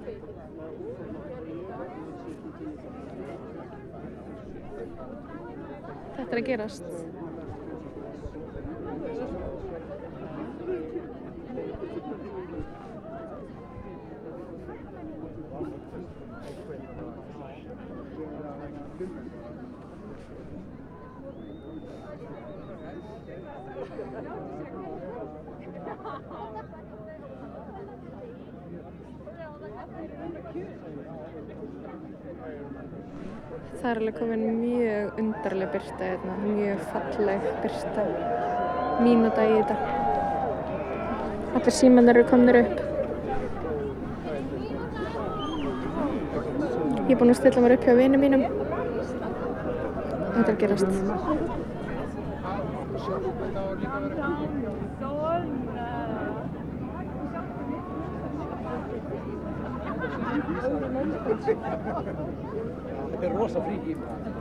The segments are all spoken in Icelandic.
Þetta er að gerast. Það er alveg komin mjög undarleg birta hérna, mjög falleg birta, mínúta í þetta. Allir símarnir eru komnir upp. Ég er búin að stilla mér upp hjá vinum mínum. Þetta er að gerast. Þetta er rosa fríki.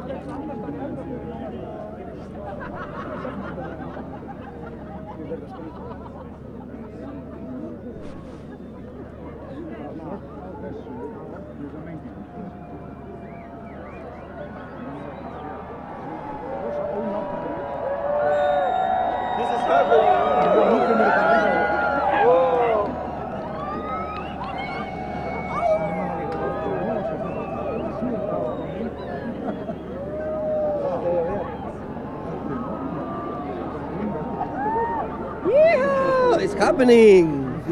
Yeah, it's happening.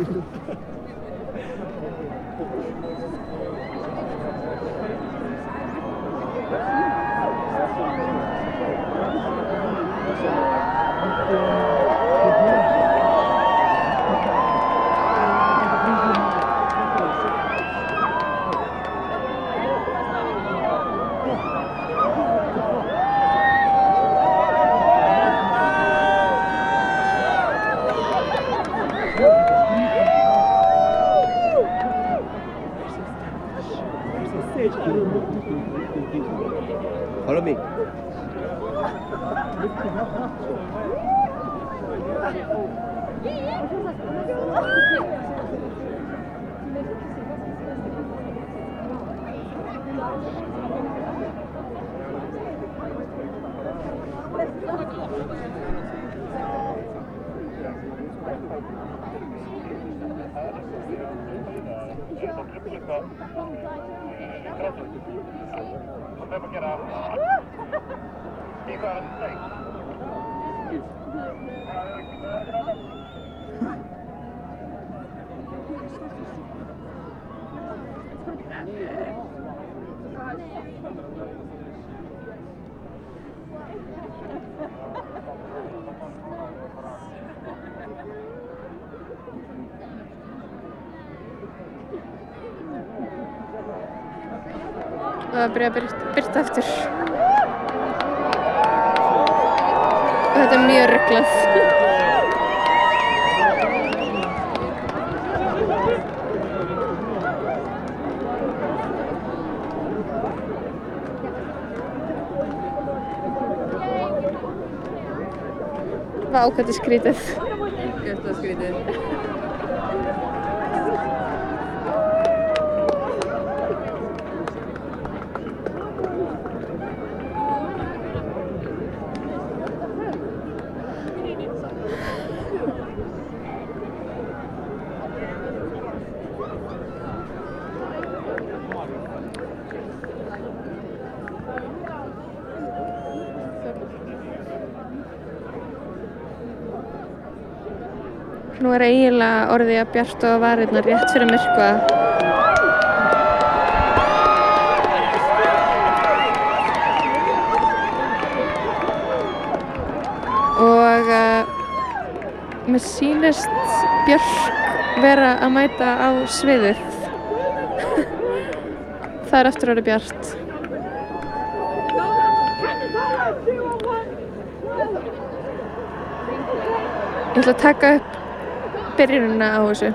Follow me. Það er að byrja að birta eftir. Og þetta er mjög ruglað. Vá, hvað þetta er skrítið. Þetta er skrítið. Nú er eiginlega orðið að bjart og varirnar rétt fyrir myrkva. Og mér sýnist Björk vera að mæta á sviðið. Það er aftur orðið bjart. Ég ætla að taka upp byrjunina á þessu.